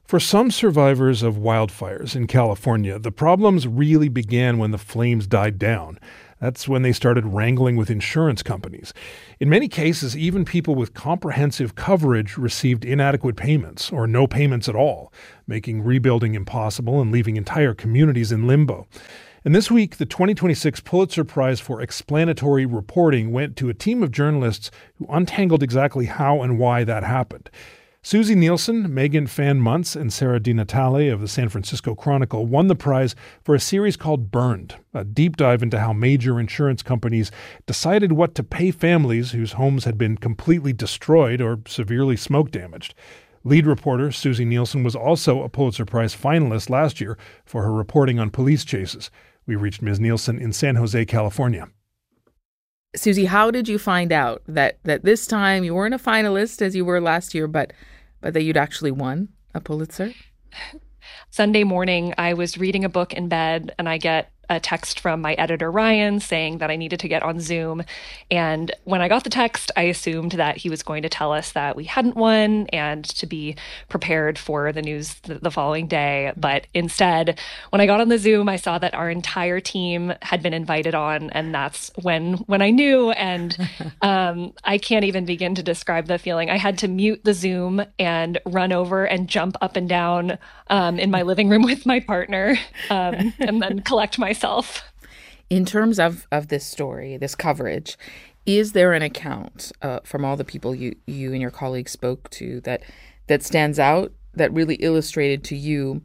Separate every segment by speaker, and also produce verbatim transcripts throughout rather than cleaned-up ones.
Speaker 1: For some survivors of wildfires in California, the problems really began when the flames died down. That's when they started wrangling with insurance companies. In many cases, even people with comprehensive coverage received inadequate payments or no payments at all, making rebuilding impossible and leaving entire communities in limbo. And this week, the twenty twenty-six Pulitzer Prize for Explanatory Reporting went to a team of journalists who untangled exactly how and why that happened. Susie Nielsen, Megan Fan Muntz, and Sarah DiNatale of the San Francisco Chronicle won the prize for a series called Burned, a deep dive into how major insurance companies decided what to pay families whose homes had been completely destroyed or severely smoke damaged. Lead reporter Susie Nielsen was also a Pulitzer Prize finalist last year for her reporting on police chases. We reached Miz Nielsen in San Jose, California.
Speaker 2: Susie, how did you find out that, that this time you weren't a finalist as you were last year, but but that you'd actually won a Pulitzer?
Speaker 3: Sunday morning, I was reading a book in bed, and I get a text from my editor, Ryan, saying that I needed to get on Zoom. And when I got the text, I assumed that he was going to tell us that we hadn't won and to be prepared for the news th- the following day. But instead, when I got on the Zoom, I saw that our entire team had been invited on, and that's when when I knew. And um, I can't even begin to describe the feeling. I had to mute the Zoom and run over and jump up and down um, in my living room with my partner, um, and then collect myself.
Speaker 2: In terms of, of this story, this coverage, is there an account uh, from all the people you, you and your colleagues spoke to that that stands out, that really illustrated to you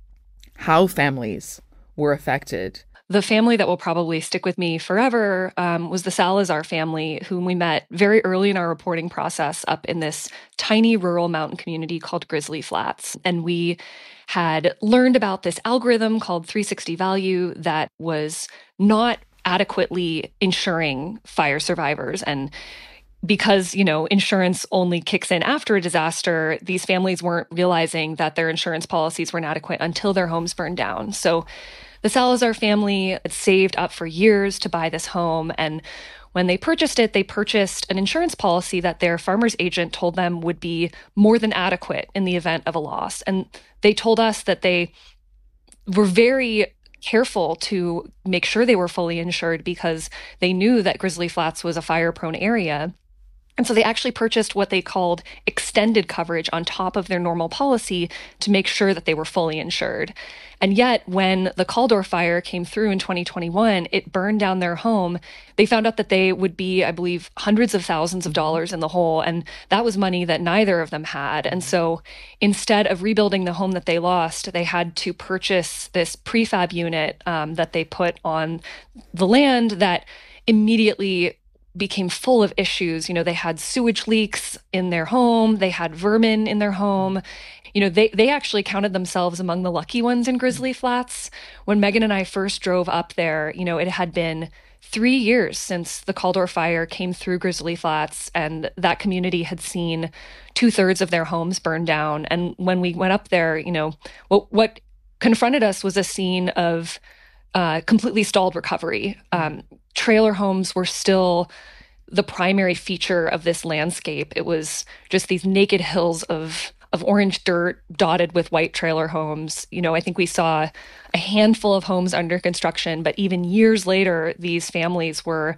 Speaker 2: how families were affected?
Speaker 3: The family that will probably stick with me forever um, was the Salazar family, whom we met very early in our reporting process up in this tiny rural mountain community called Grizzly Flats. And we had learned about this algorithm called three sixty Value that was not adequately insuring fire survivors. And because, you know, insurance only kicks in after a disaster, these families weren't realizing that their insurance policies were inadequate until their homes burned down. So the Salazar family had saved up for years to buy this home, and when they purchased it, they purchased an insurance policy that their farmer's agent told them would be more than adequate in the event of a loss. And they told us that they were very careful to make sure they were fully insured because they knew that Grizzly Flats was a fire-prone area. And so they actually purchased what they called extended coverage on top of their normal policy to make sure that they were fully insured. And yet, when the Caldor fire came through in twenty twenty-one, it burned down their home. They found out that they would be, I believe, hundreds of thousands of dollars in the hole. And that was money that neither of them had. And so instead of rebuilding the home that they lost, they had to purchase this prefab unit um, that they put on the land that immediately became full of issues. You know, they had sewage leaks in their home. They had vermin in their home. You know, they, they actually counted themselves among the lucky ones in Grizzly Flats. When Megan and I first drove up there, you know, it had been three years since the Caldor fire came through Grizzly Flats, and that community had seen two-thirds of their homes burned down. And when we went up there, you know, what, what confronted us was a scene of uh, completely stalled recovery. Um, trailer homes were still the primary feature of this landscape. It was just these naked hills of of orange dirt dotted with white trailer homes. You know, I think we saw a handful of homes under construction, but even years later, these families were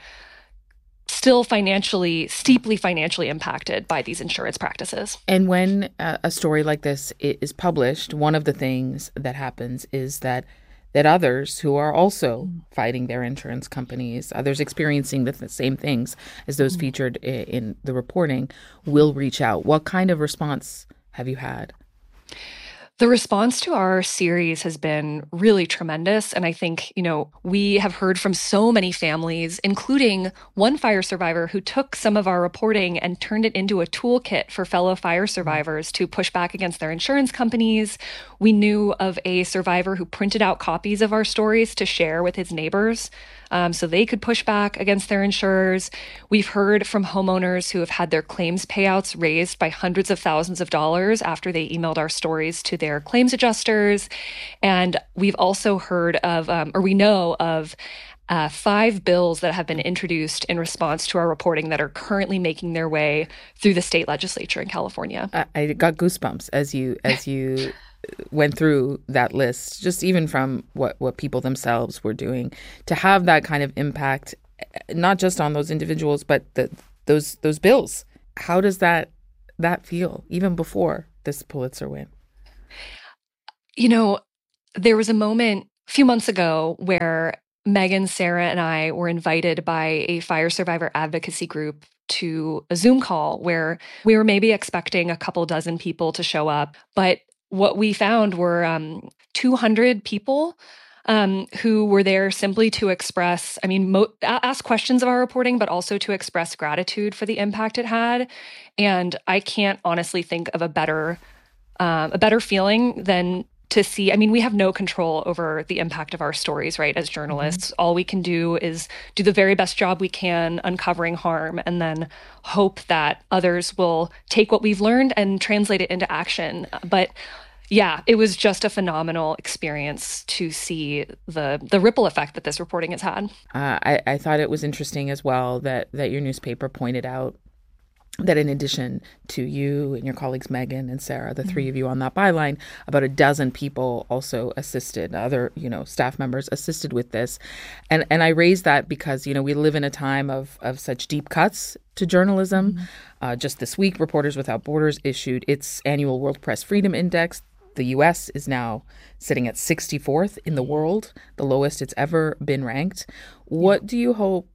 Speaker 3: still financially, steeply financially impacted by these insurance practices.
Speaker 2: And when uh, a story like this is published, one of the things that happens is that that others who are also fighting their insurance companies, others experiencing the, the same things as those featured in, in the reporting, will reach out. What kind of response have you had?
Speaker 3: The response to our series has been really tremendous. And I think, you know, we have heard from so many families, including one fire survivor who took some of our reporting and turned it into a toolkit for fellow fire survivors to push back against their insurance companies. We knew of a survivor who printed out copies of our stories to share with his neighbors um, so they could push back against their insurers. We've heard from homeowners who have had their claims payouts raised by hundreds of thousands of dollars after they emailed our stories to their claims adjusters. And we've also heard of, um, or we know of, uh, five bills that have been introduced in response to our reporting that are currently making their way through the state legislature in California.
Speaker 2: I, I got goosebumps as you as you went through that list, just even from what, what people themselves were doing, to have that kind of impact, not just on those individuals, but the, those those bills. How does that that feel, even before this Pulitzer win?
Speaker 3: You know, there was a moment a few months ago where Megan, Sarah, and I were invited by a fire survivor advocacy group to a Zoom call where we were maybe expecting a couple dozen people to show up. But what we found were um, two hundred people um, who were there simply to express, I mean, mo- ask questions of our reporting, but also to express gratitude for the impact it had. And I can't honestly think of a better, uh, a better feeling than to see, I mean, we have no control over the impact of our stories, right? As journalists, mm-hmm. all we can do is do the very best job we can uncovering harm, and then hope that others will take what we've learned and translate it into action. But yeah, it was just a phenomenal experience to see the the ripple effect that this reporting has had.
Speaker 2: Uh, I, I thought it was interesting as well that that your newspaper pointed out that in addition to you and your colleagues, Megan and Sarah, the mm-hmm. three of you on that byline, about a dozen people also assisted, other, you know, staff members assisted with this. And and I raise that because, you know, we live in a time of, of such deep cuts to journalism. Mm-hmm. Uh, just this week, Reporters Without Borders issued its annual World Press Freedom Index. The U S is now sitting at sixty-fourth in the world, the lowest it's ever been ranked. What do you hope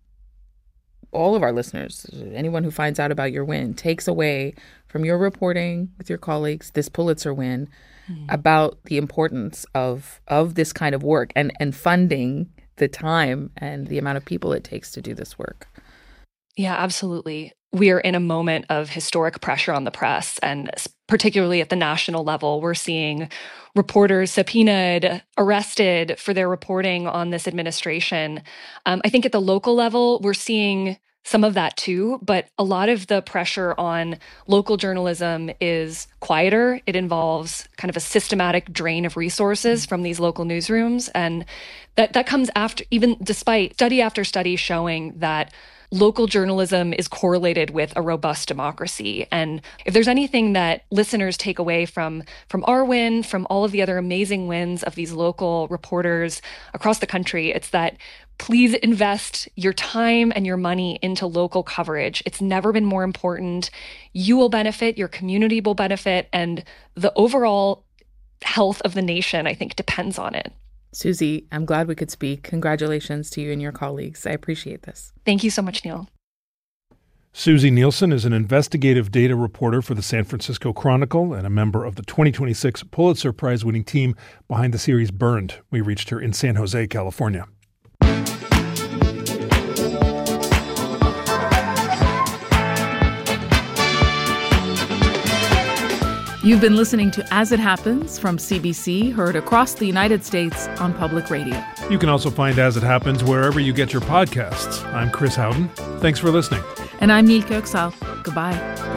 Speaker 2: all of our listeners, anyone who finds out about your win, takes away from your reporting with your colleagues, this Pulitzer win, mm. about the importance of of this kind of work and, and funding the time and the amount of people it takes to do this work?
Speaker 3: Yeah, absolutely. We are in a moment of historic pressure on the press, and particularly at the national level, we're seeing reporters subpoenaed, arrested for their reporting on this administration. Um, I think at the local level, we're seeing some of that too, but a lot of the pressure on local journalism is quieter. It involves kind of a systematic drain of resources from these local newsrooms. And that, that comes after, even despite study after study showing that local journalism is correlated with a robust democracy. And if there's anything that listeners take away from, from our win, from all of the other amazing wins of these local reporters across the country, it's that please invest your time and your money into local coverage. It's never been more important. You will benefit, your community will benefit, and the overall health of the nation, I think, depends on it.
Speaker 2: Susie, I'm glad we could speak. Congratulations to you and your colleagues. I appreciate this.
Speaker 3: Thank you so much, Neil.
Speaker 1: Susie Nielsen is an investigative data reporter for the San Francisco Chronicle and a member of the twenty twenty-six Pulitzer Prize-winning team behind the series Burned. We reached her in San Jose, California.
Speaker 4: You've been listening to As It Happens from C B C, heard across the United States on public radio.
Speaker 1: You can also find As It Happens wherever you get your podcasts. I'm Chris Howden. Thanks for listening.
Speaker 4: And I'm Nilke Oksal. Goodbye.